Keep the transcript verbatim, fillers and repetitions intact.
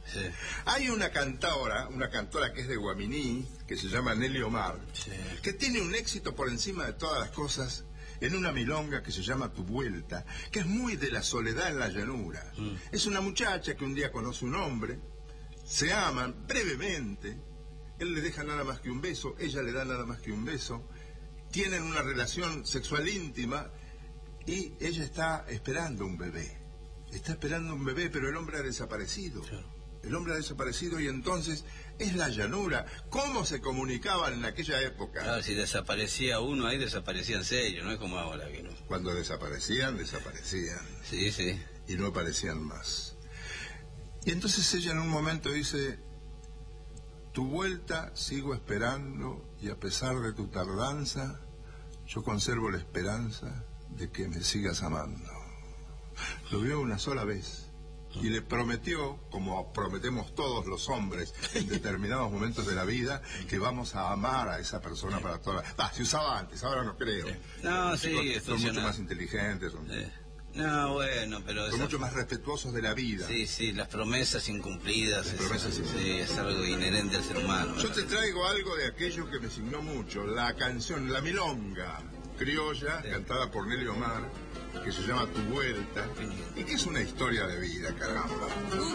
Sí. Hay una cantora, una cantora que es de Guaminí, que se llama Nelly Omar, Sí. que tiene un éxito por encima de todas las cosas en una milonga que se llama Tu Vuelta, que es muy de la soledad en la llanura. Mm. Es una muchacha que un día conoce un hombre, se aman brevemente, él le deja nada más que un beso, ella le da nada más que un beso, tienen una relación sexual íntima y ella está esperando un bebé. Está esperando un bebé, pero el hombre ha desaparecido. Claro. El hombre ha desaparecido y entonces es la llanura. ¿Cómo se comunicaban en aquella época? Claro, si desaparecía uno, ahí desaparecían seis, no es como ahora que no. Cuando desaparecían, desaparecían. Sí, sí. Y no aparecían más. Y entonces ella en un momento dice: tu vuelta sigo esperando y a pesar de tu tardanza, yo conservo la esperanza de que me sigas amando. Lo vio una sola vez y le prometió, como prometemos todos los hombres en determinados momentos de la vida, que vamos a amar a esa persona para toda la... Ah, se usaba antes, ahora no creo. No, sí, son, son mucho más inteligentes. Son... Eh. No, bueno, pero... Son esa... mucho más respetuosos de la vida. Sí, sí, las promesas incumplidas. Las es, promesas sí, incumplidas. es algo inherente al ser humano. Yo te traigo algo de aquello que me signó mucho, la canción, la milonga criolla, sí, cantada por Nelly Omar, que se llama Tu Vuelta, y que es una historia de vida, caramba.